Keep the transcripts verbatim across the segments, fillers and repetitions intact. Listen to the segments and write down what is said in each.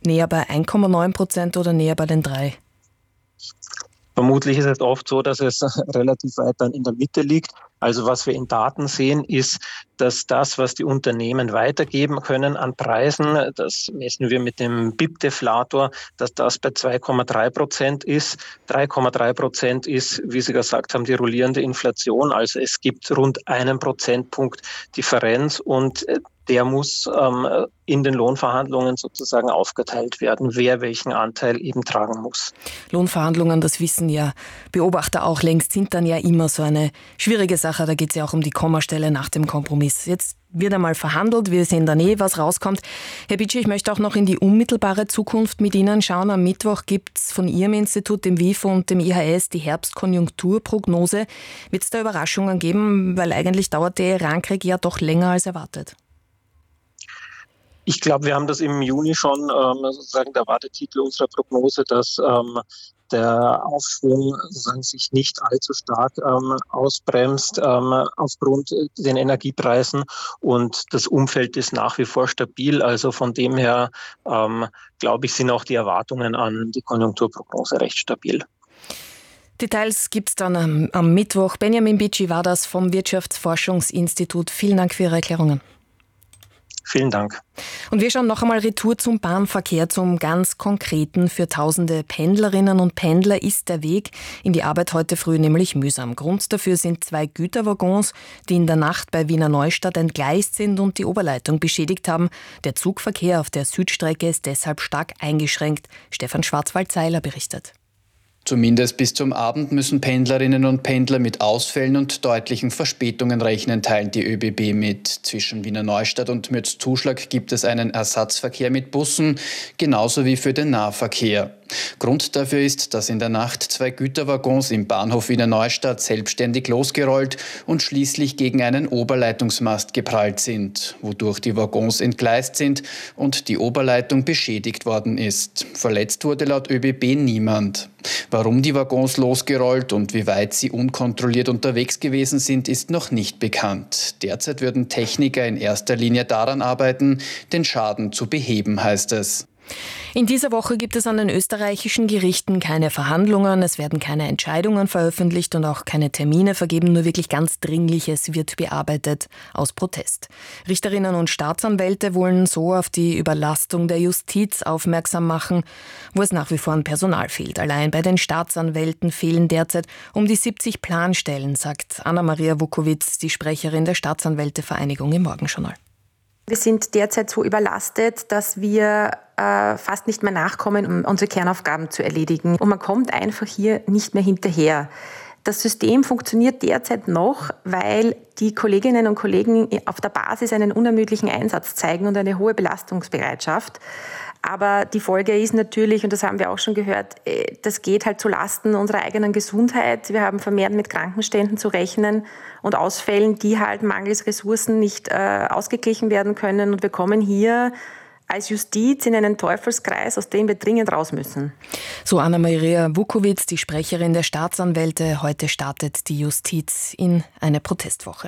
Näher bei eins Komma neun Prozent oder näher bei den drei? Vermutlich ist es oft so, dass es relativ weit dann in der Mitte liegt. Also was wir in Daten sehen, ist, dass das, was die Unternehmen weitergeben können an Preisen, das messen wir mit dem B I P-Deflator, dass das bei zwei Komma drei Prozent ist. drei Komma drei Prozent ist, wie Sie gesagt haben, die rollierende Inflation. Also es gibt rund einen Prozentpunkt Differenz und der muss ähm, in den Lohnverhandlungen sozusagen aufgeteilt werden, wer welchen Anteil eben tragen muss. Lohnverhandlungen, das wissen ja Beobachter auch längst, sind dann ja immer so eine schwierige Sache. Da geht es ja auch um die Kommastelle nach dem Kompromiss. Jetzt wird einmal verhandelt, wir sehen dann eh, was rauskommt. Herr Bitschi, ich möchte auch noch in die unmittelbare Zukunft mit Ihnen schauen. Am Mittwoch gibt es von Ihrem Institut, dem W I F O und dem I H S die Herbstkonjunkturprognose. Wird es da Überraschungen geben? Weil eigentlich dauert der Irankrieg ja doch länger als erwartet. Ich glaube, wir haben das im Juni schon, ähm, sozusagen der Wartetitel unserer Prognose, dass ähm, der Aufschwung sozusagen sich nicht allzu stark ähm, ausbremst ähm, aufgrund den Energiepreisen und das Umfeld ist nach wie vor stabil. Also von dem her, ähm, glaube ich, sind auch die Erwartungen an die Konjunkturprognose recht stabil. Details gibt es dann am, am Mittwoch. Benjamin Bitschi war das vom Wirtschaftsforschungsinstitut. Vielen Dank für Ihre Erklärungen. Vielen Dank. Und wir schauen noch einmal retour zum Bahnverkehr, zum ganz Konkreten. Für tausende Pendlerinnen und Pendler ist der Weg in die Arbeit heute früh nämlich mühsam. Grund dafür sind zwei Güterwaggons, die in der Nacht bei Wiener Neustadt entgleist sind und die Oberleitung beschädigt haben. Der Zugverkehr auf der Südstrecke ist deshalb stark eingeschränkt. Stefan Schwarzwald-Seiler berichtet. Zumindest bis zum Abend müssen Pendlerinnen und Pendler mit Ausfällen und deutlichen Verspätungen rechnen, teilt die ÖBB mit. Zwischen Wiener Neustadt und Mürzzuschlag gibt es einen Ersatzverkehr mit Bussen, genauso wie für den Nahverkehr. Grund dafür ist, dass in der Nacht zwei Güterwaggons im Bahnhof Wiener Neustadt selbstständig losgerollt und schließlich gegen einen Oberleitungsmast geprallt sind, wodurch die Waggons entgleist sind und die Oberleitung beschädigt worden ist. Verletzt wurde laut ÖBB niemand. Warum die Waggons losgerollt und wie weit sie unkontrolliert unterwegs gewesen sind, ist noch nicht bekannt. Derzeit würden Techniker in erster Linie daran arbeiten, den Schaden zu beheben, heißt es. In dieser Woche gibt es an den österreichischen Gerichten keine Verhandlungen, es werden keine Entscheidungen veröffentlicht und auch keine Termine vergeben, nur wirklich ganz Dringliches wird bearbeitet aus Protest. Richterinnen und Staatsanwälte wollen so auf die Überlastung der Justiz aufmerksam machen, wo es nach wie vor an Personal fehlt. Allein bei den Staatsanwälten fehlen derzeit um die siebzig Planstellen, sagt Anna-Maria Vukovic, die Sprecherin der Staatsanwältevereinigung im Morgenjournal. Wir sind derzeit so überlastet, dass wir äh, fast nicht mehr nachkommen, um unsere Kernaufgaben zu erledigen. Und man kommt einfach hier nicht mehr hinterher. Das System funktioniert derzeit noch, weil die Kolleginnen und Kollegen auf der Basis einen unermüdlichen Einsatz zeigen und eine hohe Belastungsbereitschaft. Aber die Folge ist natürlich, und das haben wir auch schon gehört, das geht halt zu Lasten unserer eigenen Gesundheit. Wir haben vermehrt mit Krankenständen zu rechnen und Ausfällen, die halt mangels Ressourcen nicht äh, ausgeglichen werden können. Und wir kommen hier als Justiz in einen Teufelskreis, aus dem wir dringend raus müssen. So Anna-Maria Vukovic, die Sprecherin der Staatsanwälte. Heute startet die Justiz in eine Protestwoche.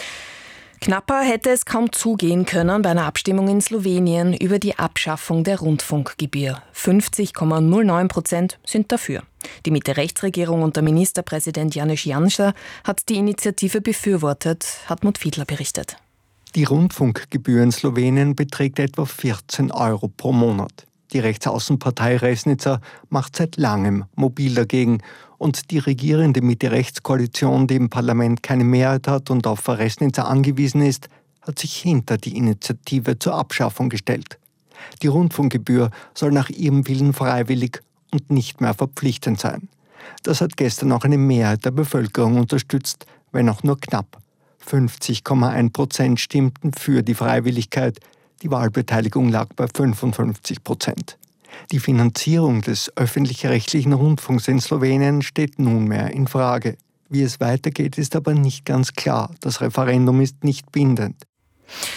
Knapper hätte es kaum zugehen können bei einer Abstimmung in Slowenien über die Abschaffung der Rundfunkgebühr. fünfzig Komma null neun Prozent sind dafür. Die Mitte-Rechts-Regierung unter Ministerpräsident Janez Janša hat die Initiative befürwortet, Hartmut Fiedler berichtet. Die Rundfunkgebühr in Slowenien beträgt etwa vierzehn Euro pro Monat. Die Rechtsaußenpartei Resnica macht seit langem mobil dagegen und die regierende Mitte-Rechts-Koalition, die im Parlament keine Mehrheit hat und auf Resnica angewiesen ist, hat sich hinter die Initiative zur Abschaffung gestellt. Die Rundfunkgebühr soll nach ihrem Willen freiwillig und nicht mehr verpflichtend sein. Das hat gestern auch eine Mehrheit der Bevölkerung unterstützt, wenn auch nur knapp. fünfzig Komma eins Prozent stimmten für die Freiwilligkeit, die Wahlbeteiligung lag bei fünfundfünfzig Prozent. Die Finanzierung des öffentlich-rechtlichen Rundfunks in Slowenien steht nunmehr in Frage. Wie es weitergeht, ist aber nicht ganz klar. Das Referendum ist nicht bindend.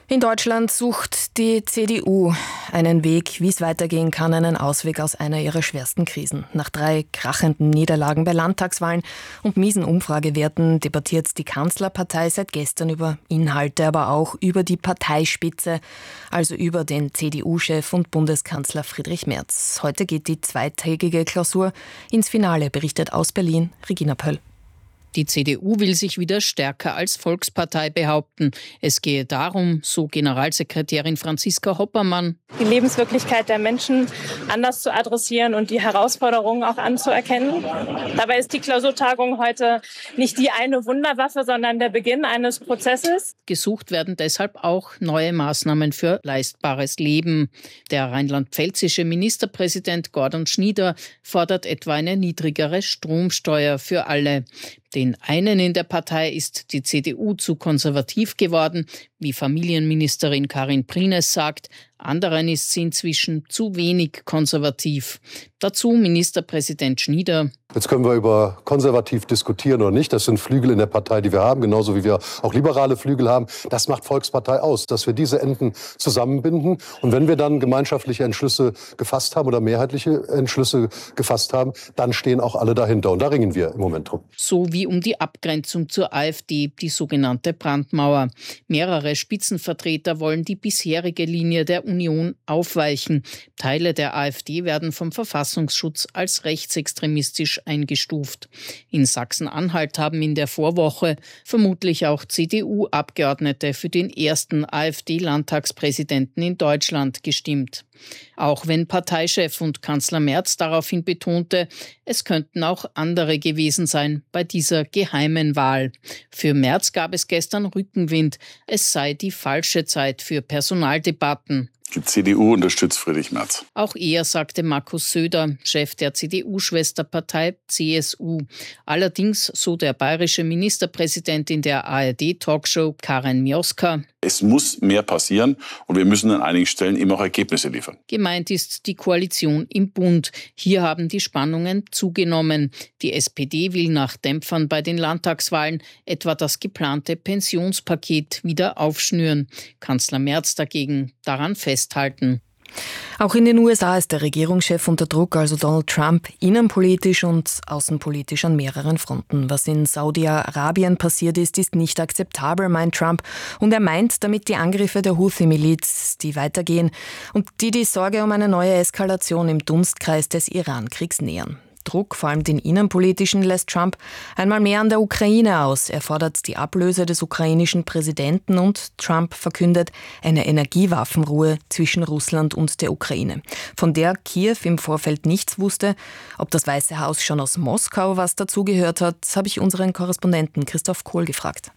In Deutschland sucht die C D U einen Weg, wie es weitergehen kann, einen Ausweg aus einer ihrer schwersten Krisen. Nach drei krachenden Niederlagen bei Landtagswahlen und miesen Umfragewerten debattiert die Kanzlerpartei seit gestern über Inhalte, aber auch über die Parteispitze, also über den C D U-Chef und Bundeskanzler Friedrich Merz. Heute geht die zweitägige Klausur ins Finale, berichtet aus Berlin Regina Pöll. Die C D U will sich wieder stärker als Volkspartei behaupten. Es gehe darum, so Generalsekretärin Franziska Hoppermann, die Lebenswirklichkeit der Menschen anders zu adressieren und die Herausforderungen auch anzuerkennen. Dabei ist die Klausurtagung heute nicht die eine Wunderwaffe, sondern der Beginn eines Prozesses. Gesucht werden deshalb auch neue Maßnahmen für leistbares Leben. Der rheinland-pfälzische Ministerpräsident Gordon Schnieder fordert etwa eine niedrigere Stromsteuer für alle. Den einen in der Partei ist die C D U zu konservativ geworden, wie Familienministerin Karin Prines sagt. Anderen ist sie inzwischen zu wenig konservativ. Dazu Ministerpräsident Schnieder. Jetzt können wir über konservativ diskutieren oder nicht. Das sind Flügel in der Partei, die wir haben, genauso wie wir auch liberale Flügel haben. Das macht Volkspartei aus, dass wir diese Enden zusammenbinden. Und wenn wir dann gemeinschaftliche Entschlüsse gefasst haben oder mehrheitliche Entschlüsse gefasst haben, dann stehen auch alle dahinter. Und da ringen wir im Moment drum. So wie um die Abgrenzung zur AfD, die sogenannte Brandmauer. Mehrere Spitzenvertreter wollen die bisherige Linie der Union aufweichen. Teile der AfD werden vom Verfassungsschutz als rechtsextremistisch eingestuft. In Sachsen-Anhalt haben in der Vorwoche vermutlich auch C D U-Abgeordnete für den ersten AfD-Landtagspräsidenten in Deutschland gestimmt. Auch wenn Parteichef und Kanzler Merz daraufhin betonte, es könnten auch andere gewesen sein bei dieser geheimen Wahl. Für Merz gab es gestern Rückenwind. Es sei die falsche Zeit für Personaldebatten. Die C D U unterstützt Friedrich Merz. Auch er, sagte Markus Söder, Chef der C D U-Schwesterpartei C S U. Allerdings, so der bayerische Ministerpräsident in der A R D-Talkshow Karen Mioska: Es muss mehr passieren und wir müssen an einigen Stellen eben auch Ergebnisse liefern. Gemeint ist die Koalition im Bund. Hier haben die Spannungen zugenommen. Die S P D will nach Dämpfern bei den Landtagswahlen etwa das geplante Pensionspaket wieder aufschnüren. Kanzler Merz dagegen daran festhalten. Auch in den U S A ist der Regierungschef unter Druck, also Donald Trump, innenpolitisch und außenpolitisch an mehreren Fronten. Was in Saudi-Arabien passiert ist, ist nicht akzeptabel, meint Trump. Und er meint damit die Angriffe der Houthi-Miliz, die weitergehen und die die Sorge um eine neue Eskalation im Dunstkreis des Iran-Kriegs nähern. Druck, vor allem den innenpolitischen, lässt Trump einmal mehr an der Ukraine aus. Er fordert die Ablöse des ukrainischen Präsidenten und Trump verkündet eine Energiewaffenruhe zwischen Russland und der Ukraine, von der Kiew im Vorfeld nichts wusste. Ob das Weiße Haus schon aus Moskau was dazugehört hat, habe ich unseren Korrespondenten Christoph Kohl gefragt.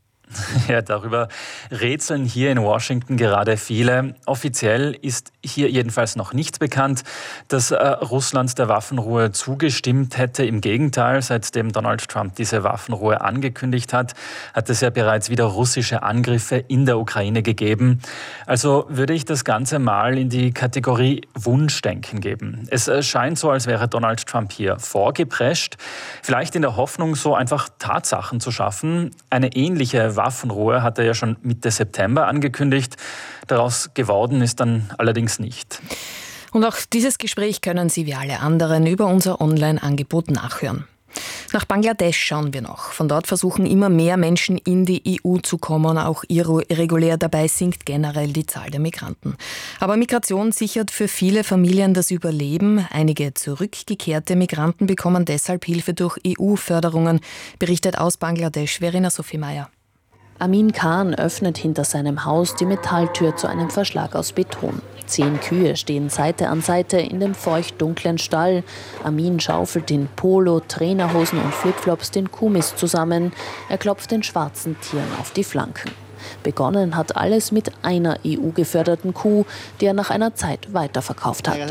Ja, darüber rätseln hier in Washington gerade viele. Offiziell ist hier jedenfalls noch nichts bekannt, dass äh, Russland der Waffenruhe zugestimmt hätte. Im Gegenteil, seitdem Donald Trump diese Waffenruhe angekündigt hat, hat es ja bereits wieder russische Angriffe in der Ukraine gegeben. Also würde ich das Ganze mal in die Kategorie Wunschdenken geben. Es äh, scheint so, als wäre Donald Trump hier vorgeprescht, vielleicht in der Hoffnung, so einfach Tatsachen zu schaffen. Eine ähnliche Waffenruhe hat er ja schon Mitte September angekündigt. Daraus geworden ist dann allerdings nicht. Und auch dieses Gespräch können Sie wie alle anderen über unser Online-Angebot nachhören. Nach Bangladesch schauen wir noch. Von dort versuchen immer mehr Menschen in die E U zu kommen, auch irregulär. Dabei sinkt generell die Zahl der Migranten. Aber Migration sichert für viele Familien das Überleben. Einige zurückgekehrte Migranten bekommen deshalb Hilfe durch E U-Förderungen, berichtet aus Bangladesch Verena Sophie Meyer. Amin Khan öffnet hinter seinem Haus die Metalltür zu einem Verschlag aus Beton. Zehn Kühe stehen Seite an Seite in dem feucht-dunklen Stall. Amin schaufelt in Polo, Trainerhosen und Flipflops den Kuhmist zusammen. Er klopft den schwarzen Tieren auf die Flanken. Begonnen hat alles mit einer E U-geförderten Kuh, die er nach einer Zeit weiterverkauft hat.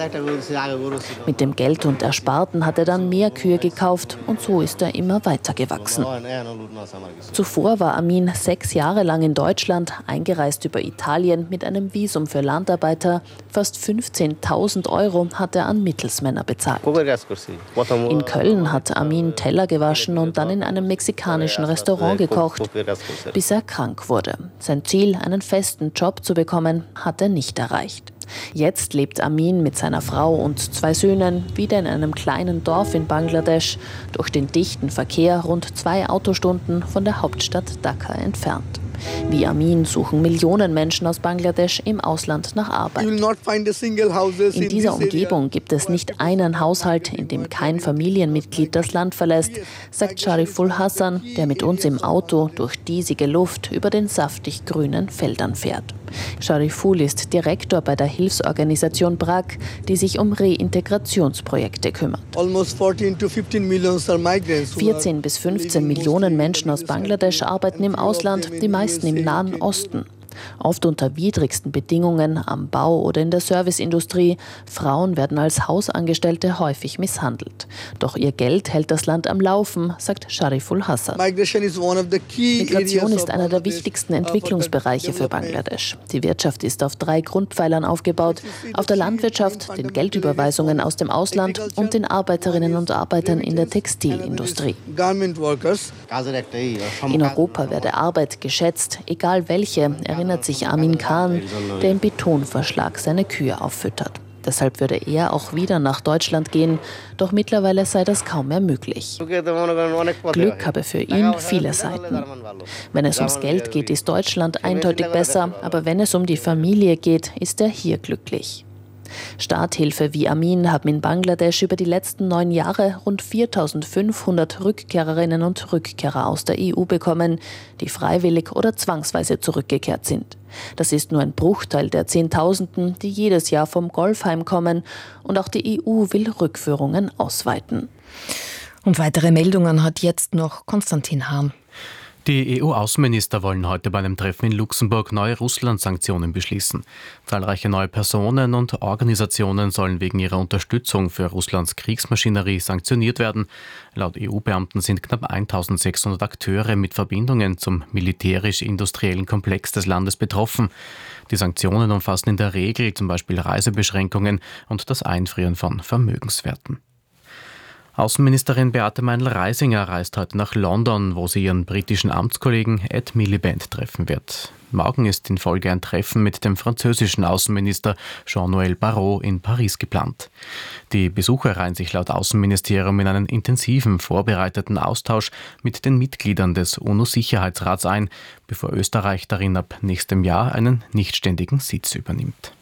Mit dem Geld und Ersparten hat er dann mehr Kühe gekauft und so ist er immer weiter gewachsen. Zuvor war Amin sechs Jahre lang in Deutschland, eingereist über Italien mit einem Visum für Landarbeiter. Fast fünfzehntausend Euro hat er an Mittelsmänner bezahlt. In Köln hat Amin Teller gewaschen und dann in einem mexikanischen Restaurant gekocht, bis er krank wurde. Sein Ziel, einen festen Job zu bekommen, hat er nicht erreicht. Jetzt lebt Amin mit seiner Frau und zwei Söhnen wieder in einem kleinen Dorf in Bangladesch, durch den dichten Verkehr rund zwei Autostunden von der Hauptstadt Dhaka entfernt. Wie Amin suchen Millionen Menschen aus Bangladesch im Ausland nach Arbeit. In dieser Umgebung gibt es nicht einen Haushalt, in dem kein Familienmitglied das Land verlässt, sagt Shariful Hassan, der mit uns im Auto durch diesige Luft über den saftig grünen Feldern fährt. Shariful ist Direktor bei der Hilfsorganisation B R A C, die sich um Reintegrationsprojekte kümmert. vierzehn bis fünfzehn Millionen Menschen aus Bangladesch arbeiten im Ausland, die meisten im Nahen Osten. Oft unter widrigsten Bedingungen am Bau oder in der Serviceindustrie. Frauen werden als Hausangestellte häufig misshandelt. Doch ihr Geld hält das Land am Laufen, sagt Shariful Hassan. Migration ist einer der wichtigsten Entwicklungsbereiche für Bangladesch. Die Wirtschaft ist auf drei Grundpfeilern aufgebaut: auf der Landwirtschaft, den Geldüberweisungen aus dem Ausland und den Arbeiterinnen und Arbeitern in der Textilindustrie. In Europa werde Arbeit geschätzt, egal welche, erinnert sich Amin Khan, der im Betonverschlag seine Kühe auffüttert. Deshalb würde er auch wieder nach Deutschland gehen, doch mittlerweile sei das kaum mehr möglich. Glück habe für ihn viele Seiten. Wenn es ums Geld geht, ist Deutschland eindeutig besser, aber wenn es um die Familie geht, ist er hier glücklich. Starthilfe wie Amin haben in Bangladesch über die letzten neun Jahre rund viertausendfünfhundert Rückkehrerinnen und Rückkehrer aus der E U bekommen, die freiwillig oder zwangsweise zurückgekehrt sind. Das ist nur ein Bruchteil der Zehntausenden, die jedes Jahr vom Golf heimkommen, und auch die E U will Rückführungen ausweiten. Und weitere Meldungen hat jetzt noch Konstantin Hahn. Die E U-Außenminister wollen heute bei einem Treffen in Luxemburg neue Russland-Sanktionen beschließen. Zahlreiche neue Personen und Organisationen sollen wegen ihrer Unterstützung für Russlands Kriegsmaschinerie sanktioniert werden. Laut E U-Beamten sind knapp eintausendsechshundert Akteure mit Verbindungen zum militärisch-industriellen Komplex des Landes betroffen. Die Sanktionen umfassen in der Regel zum Beispiel Reisebeschränkungen und das Einfrieren von Vermögenswerten. Außenministerin Beate Meinl-Reisinger reist heute nach London, wo sie ihren britischen Amtskollegen Ed Miliband treffen wird. Morgen ist in Folge ein Treffen mit dem französischen Außenminister Jean-Noël Barrot in Paris geplant. Die Besucher reihen sich laut Außenministerium in einen intensiven, vorbereiteten Austausch mit den Mitgliedern des UNO-Sicherheitsrats ein, bevor Österreich darin ab nächstem Jahr einen nichtständigen Sitz übernimmt.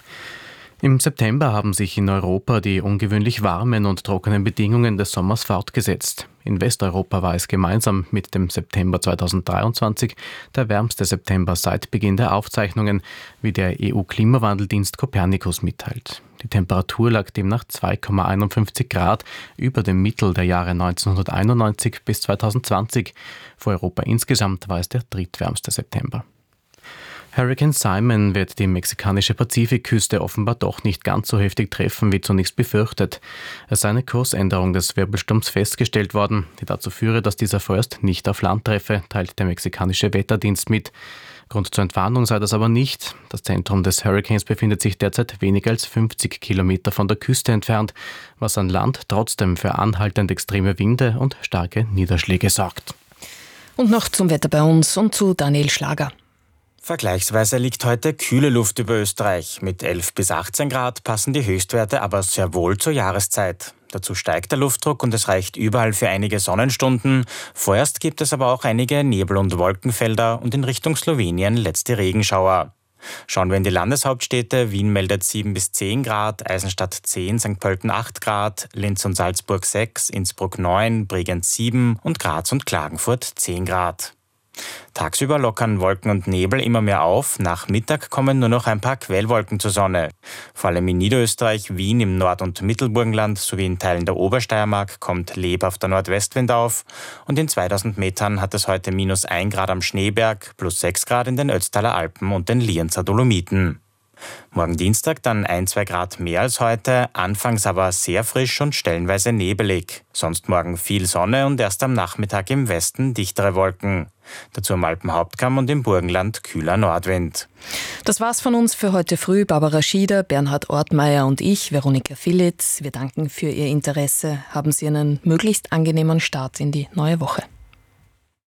Im September haben sich in Europa die ungewöhnlich warmen und trockenen Bedingungen des Sommers fortgesetzt. In Westeuropa war es gemeinsam mit dem September zweitausenddreiundzwanzig der wärmste September seit Beginn der Aufzeichnungen, wie der E U-Klimawandeldienst Copernicus mitteilt. Die Temperatur lag demnach zwei Komma einundfünfzig Grad über dem Mittel der Jahre neunzehnhunderteinundneunzig bis zweitausendzwanzig. Für Europa insgesamt war es der drittwärmste September. Hurricane Simon wird die mexikanische Pazifikküste offenbar doch nicht ganz so heftig treffen wie zunächst befürchtet. Es sei eine Kursänderung des Wirbelsturms festgestellt worden, die dazu führe, dass dieser vorerst nicht auf Land treffe, teilt der mexikanische Wetterdienst mit. Grund zur Entwarnung sei das aber nicht. Das Zentrum des Hurricanes befindet sich derzeit weniger als fünfzig Kilometer von der Küste entfernt, was an Land trotzdem für anhaltend extreme Winde und starke Niederschläge sorgt. Und noch zum Wetter bei uns und zu Daniel Schlager. Vergleichsweise liegt heute kühle Luft über Österreich. Mit elf bis achtzehn Grad passen die Höchstwerte aber sehr wohl zur Jahreszeit. Dazu steigt der Luftdruck und es reicht überall für einige Sonnenstunden. Vorerst gibt es aber auch einige Nebel- und Wolkenfelder und in Richtung Slowenien letzte Regenschauer. Schauen wir in die Landeshauptstädte. Wien meldet sieben bis zehn Grad, Eisenstadt zehn, Sankt Pölten acht Grad, Linz und Salzburg sechs, Innsbruck neun, Bregenz sieben und Graz und Klagenfurt zehn Grad. Tagsüber lockern Wolken und Nebel immer mehr auf, nach Mittag kommen nur noch ein paar Quellwolken zur Sonne. Vor allem in Niederösterreich, Wien im Nord- und Mittelburgenland sowie in Teilen der Obersteiermark kommt lebhafter Nordwestwind auf und in zweitausend Metern hat es heute minus ein Grad am Schneeberg, plus sechs Grad in den Ötztaler Alpen und den Lienzer Dolomiten. Morgen Dienstag dann ein, zwei Grad mehr als heute, anfangs aber sehr frisch und stellenweise nebelig. Sonst morgen viel Sonne und erst am Nachmittag im Westen dichtere Wolken. Dazu am Alpenhauptkamm und im Burgenland kühler Nordwind. Das war's von uns für heute früh. Barbara Schieder, Bernhard Ortmeier und ich, Veronika Philitz. Wir danken für Ihr Interesse. Haben Sie einen möglichst angenehmen Start in die neue Woche.